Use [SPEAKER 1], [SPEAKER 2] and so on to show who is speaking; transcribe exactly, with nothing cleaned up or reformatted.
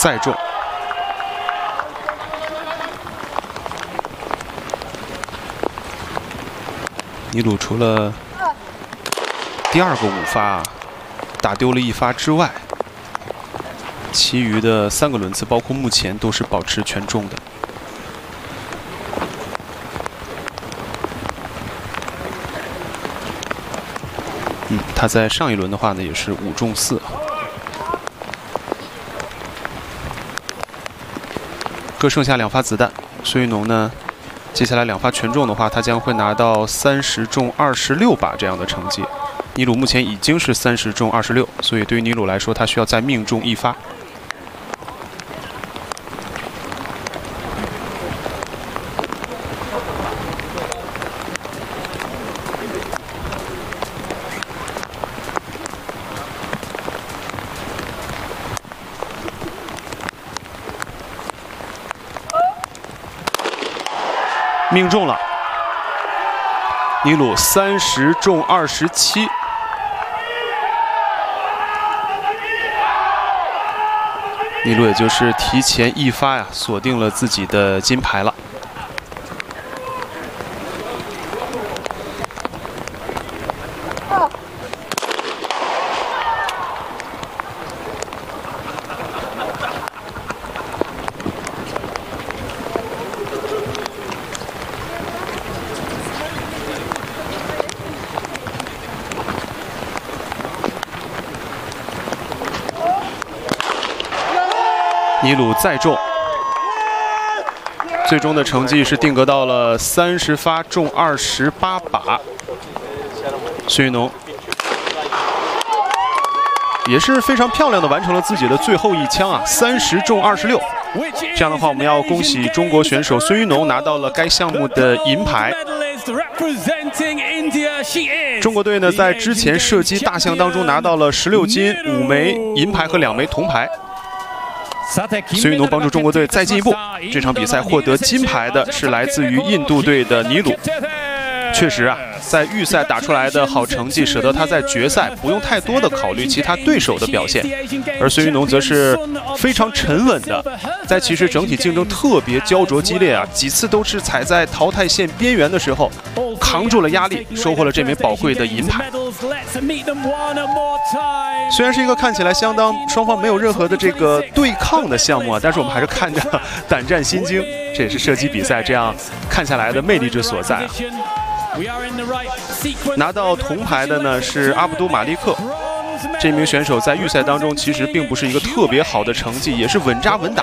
[SPEAKER 1] 再中。尼鲁除了第二个五发打丢了一发之外，其余的三个轮次，包括目前都是保持全中的。嗯，他在上一轮的话呢，也是五中四。各剩下两发子弹，孙云农呢，接下来两发全中的话，他将会拿到三十中二十六把这样的成绩。尼鲁目前已经是三十中二十六，所以对于尼鲁来说，他需要再命中一发。命中了，尼鲁三十中二十七。尼鲁也就是提前一发呀，锁定了自己的金牌了。尼鲁再中，最终的成绩是定格到了三十发中二十八把。孙云农也是非常漂亮的完成了自己的最后一枪啊，三十中二十六。这样的话，我们要恭喜中国选手孙云农拿到了该项目的银牌。中国队呢，在之前射击大项当中拿到了十六金、五枚银牌和两枚铜牌。孙云农帮助中国队再进一步。这场比赛获得金牌的是来自于印度队的尼鲁。确实啊，在预赛打出来的好成绩，使得他在决赛不用太多的考虑其他对手的表现。而孙云农则是非常沉稳的，在其实整体竞争特别焦灼激烈啊，几次都是踩在淘汰线边缘的时候，扛住了压力，收获了这枚宝贵的银牌。虽然是一个看起来相当双方没有任何的这个对抗的项目啊，但是我们还是看着胆战心惊，这也是射击比赛这样看下来的魅力之所在啊。拿到铜牌的呢是阿卜杜马利克，这名选手在预赛当中其实并不是一个特别好的成绩，也是稳扎稳打，